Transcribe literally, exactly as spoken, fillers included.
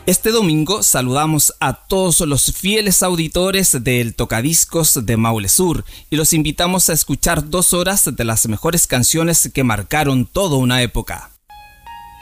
Este domingo saludamos a todos los fieles auditores del Tocadiscos de Maule Sur y los invitamos a escuchar dos horas de las mejores canciones que marcaron toda una época.